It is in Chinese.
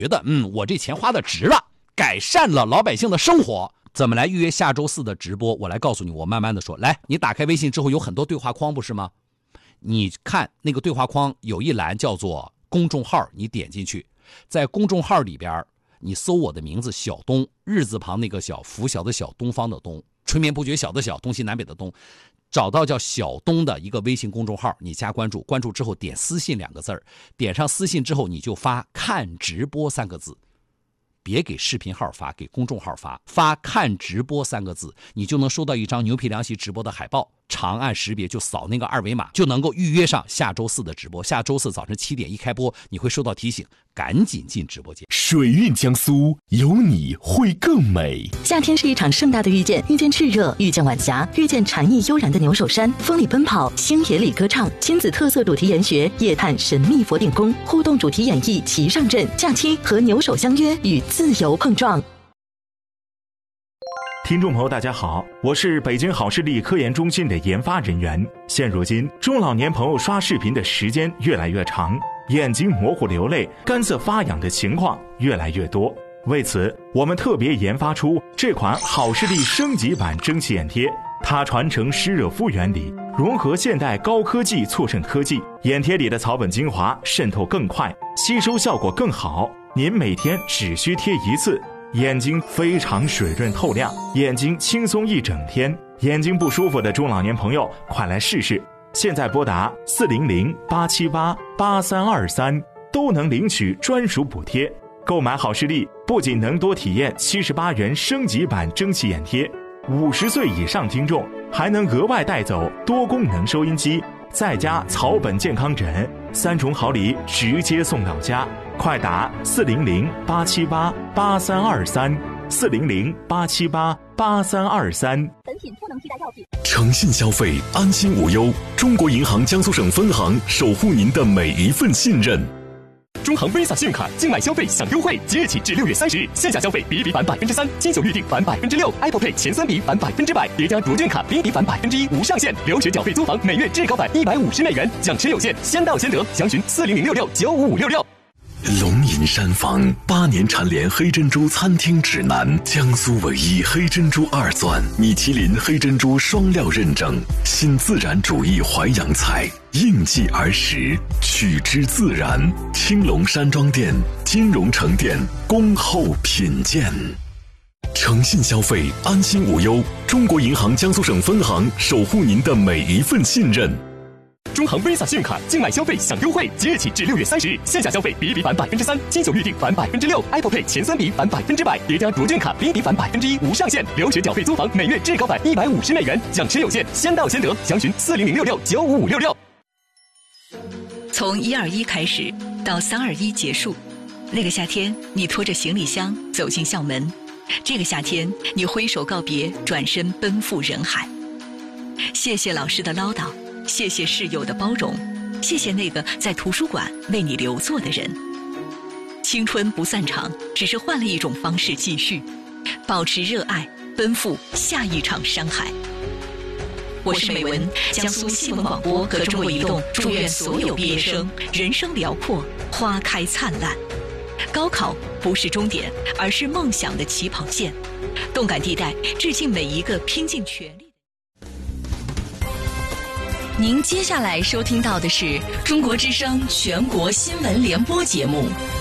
觉得我这钱花的值了，改善了老百姓的生活。怎么来预约下周4的直播？我来告诉你，我慢慢的说。来，你打开微信之后有很多对话框不是吗？你看那个对话框有一栏叫做公众号，你点进去，在公众号里边你搜我的名字小东，日字旁那个小，拂晓的小，东方的东，春眠不觉晓的晓，东西南北的东，找到叫小东的一个微信公众号，你加关注，关注之后点私信2个字，点上私信之后你就发看直播3个字，别给视频号发，给公众号发看直播3个字，你就能收到一张牛皮凉席直播的海报，长按识别就扫那个2维码，就能够预约上下周4的直播。下周4早晨7点一开播，你会收到提醒，赶紧进直播间。 水韵江苏，有你会更美。 夏天是一场盛大的遇见，遇见炽热，遇见晚霞，遇见禅意悠然的牛首山，风里奔跑，星野里歌唱，亲子特色主题研学，夜探神秘佛顶宫，互动主题演绎齐上阵，假期和牛首相约，与自由碰撞。 听众朋友大家好，我是北京好视力科研中心的研发人员。现如今中老年朋友刷视频的时间越来越长，眼睛模糊流泪、干涩发痒的情况越来越多。为此，我们特别研发出这款好视力升级版蒸汽眼贴，它传承湿热敷原理，融合现代高科技促渗科技，眼贴里的草本精华渗透更快，吸收效果更好。您每天只需贴1次，眼睛非常水润透亮，眼睛轻松一整天。眼睛不舒服的中老年朋友，快来试试！现在拨打400-878-8323，都能领取专属补贴。购买好视力不仅能多体验78元升级版蒸汽眼贴，50岁以上听众还能额外带走多功能收音机，再加草本健康枕，3重好礼直接送到家。快打400-878-8323，400-878-8323。 本品不能替代药品。 诚信消费，安心无忧。中国银行江苏省分行守护您的每一份信任。 中行 Visa 信用卡境外消费享优惠，即日起至6月30日，线下消费比返3%，金九预订返6%， Apple Pay 前3笔返100%，叠加卓券卡比返1%，无上限，留学缴费租房每月至高返150美元，奖池有限，先到先得，详询4066955566。 龙吟山房8年蝉联黑珍珠餐厅指南，江苏唯一黑珍珠2钻，米其林黑珍珠双料认证，新自然主义淮扬菜，应季而食，取之自然。青龙山庄店、金融城店恭候品鉴。诚信消费，安心无忧。中国银行江苏省分行守护您的每一份信任。 中行 Visa 信用卡境外消费享优惠，即日起至6月30日，线下消费比返3%，金九预订返6%， Apple Pay 前3笔返100%，叠加卓券卡比返1%，无上限，留学缴费租房每月至高返150美元，奖池有限，先到先得，详询4066955566。 从121开始到321结束，那个夏天你拖着行李箱走进校门，这个夏天你挥手告别，转身奔赴人海。谢谢老师的唠叨，谢谢室友的包容，谢谢那个在图书馆为你留座的人。青春不散场，只是换了一种方式继续，保持热爱，奔赴下一场山海。我是美文，江苏新闻广播和中国移动祝愿所有毕业生人生辽阔，花开灿烂。高考不是终点，而是梦想的起跑线。动感地带致敬每一个拼尽全力。您接下来收听到的是中国之声全国新闻联播节目。